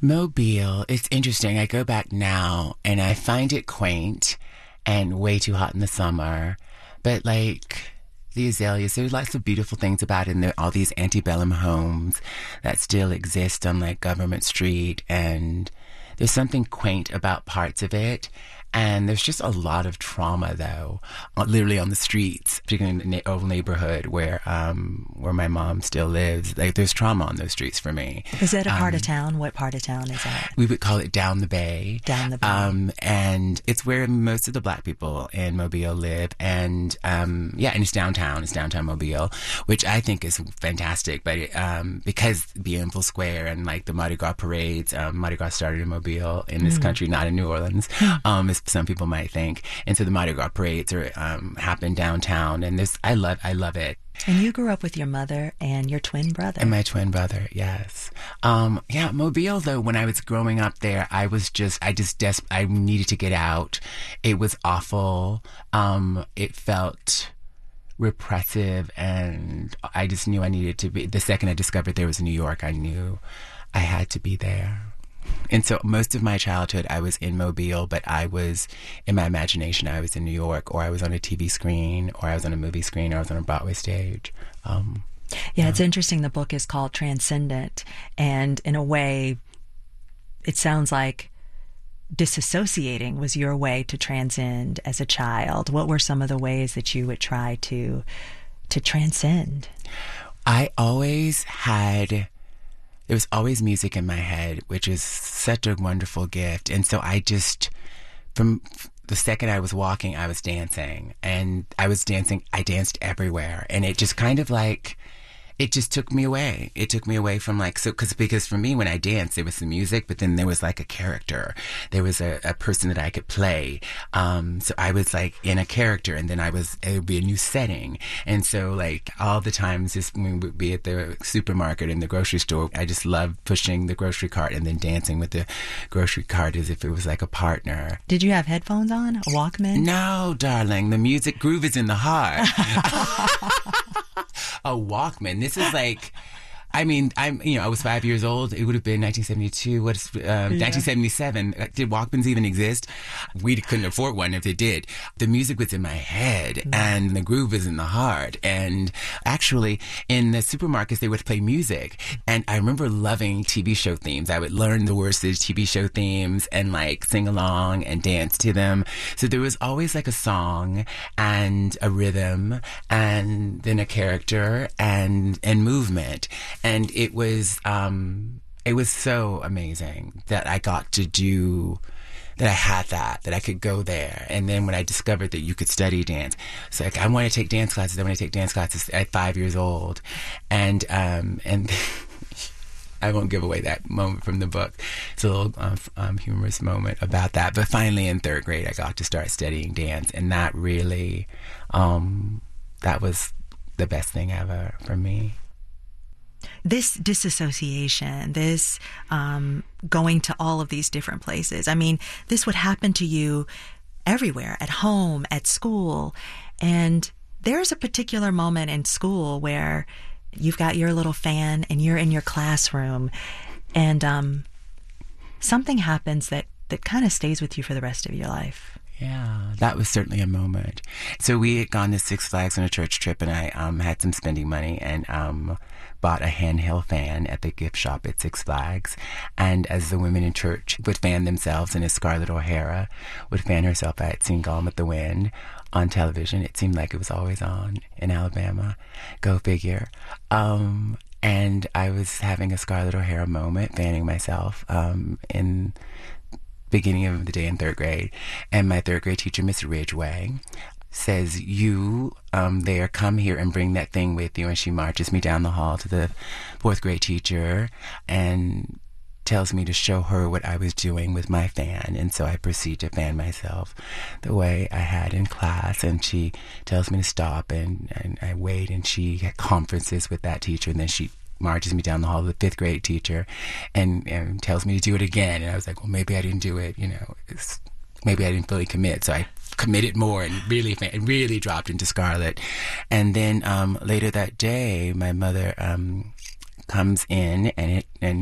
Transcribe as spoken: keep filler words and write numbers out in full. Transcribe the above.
Mobile, it's interesting. I go back now and I find it quaint and way too hot in the summer. But like the azaleas, there's lots of beautiful things about it. And there are all these antebellum homes that still exist on like Government Street. And there's something quaint about parts of it. And there's just a lot of trauma, though, literally on the streets, particularly in the old neighborhood where um, where my mom still lives. Like, there's trauma on those streets for me. Is that a part um, of town? What part of town is that? We would call it Down the Bay. Down the Bay. Um, and it's where most of the Black people in Mobile live. And, um, yeah, and it's downtown. It's downtown Mobile, which I think is fantastic. But it, um, because Bienville Square and, like, the Mardi Gras parades, um, Mardi Gras started in Mobile, in this mm. country, not in New Orleans. um, it's some people might think. And so the Mardi Gras parades are, um, happen downtown. And this, I love, I love it. And you grew up with your mother and your twin brother. And my twin brother, yes. Um, yeah, Mobile, though, when I was growing up there, I was just, I just, des- I needed to get out. It was awful. Um, it felt repressive, and I just knew I needed to be, the second I discovered there was New York, I knew I had to be there. And so most of my childhood, I was in Mobile, but I was, in my imagination, I was in New York, or I was on a T V screen, or I was on a movie screen, or I was on a Broadway stage. Um, yeah, yeah, it's interesting. The book is called Transcendent, and in a way, it sounds like disassociating was your way to transcend as a child. What were some of the ways that you would try to to transcend? I always had... There was always music in my head, which is such a wonderful gift. And so I just, from the second I was walking, I was dancing. And I was dancing, I danced everywhere. And it just kind of like, it just took me away. It took me away from like, so, cause, because for me, when I danced, there was the music, but then there was like a character. There was a, a person that I could play. Um, so I was like in a character, and then I was, it would be a new setting. And so like all the times just when we would be at the supermarket and the grocery store, I just loved pushing the grocery cart and then dancing with the grocery cart as if it was like a partner. Did you have headphones on? A Walkman? No, darling. The music groove is in the heart. A Walkman. This is like, I mean, I'm, you know, I was five years old. It would have been nineteen seventy-two. What's, um, yeah. nineteen seventy-seven. Did Walkmans even exist? We couldn't afford one if they did. The music was in my head, mm-hmm. and the groove was in the heart. And actually, in the supermarkets, they would play music. And I remember loving T V show themes. I would learn the words to the T V show themes and like sing along and dance to them. So there was always like a song and a rhythm and then a character and, and movement. And it was, um, it was so amazing that I got to do, that I had that, that I could go there. And then when I discovered that you could study dance, it's like, I want to take dance classes. I want to take dance classes at five years old. And, um, and I won't give away that moment from the book. It's a little um, um, humorous moment about that. But finally in third grade, I got to start studying dance. And that really, um, that was the best thing ever for me. This disassociation, this um, going to all of these different places, I mean, this would happen to you everywhere, at home, at school. And there's a particular moment in school where you've got your little fan and you're in your classroom, and um, something happens that, that kind of stays with you for the rest of your life. Yeah, that was certainly a moment. So we had gone to Six Flags on a church trip, and I um, had some spending money and um, bought a handheld fan at the gift shop at Six Flags. And as the women in church would fan themselves, and as Scarlett O'Hara would fan herself, I had seen Gone with the Wind on television. It seemed like it was always on in Alabama. Go figure. Um, and I was having a Scarlett O'Hara moment, fanning myself um, in beginning of the day in third grade, and my third grade teacher, Miss Ridgway, says, you um, there, come here and bring that thing with you. And she marches me down the hall to the fourth grade teacher and tells me to show her what I was doing with my fan. And so I proceed to fan myself the way I had in class. And she tells me to stop, and, and I wait, and she had conferences with that teacher, and then she marches me down the hall to the fifth grade teacher and, and tells me to do it again. And I was like, well, maybe I didn't do it, you know, it's, maybe I didn't fully commit. So I committed more and really, really dropped into Scarlett. And then um, later that day, my mother um, comes in and it, and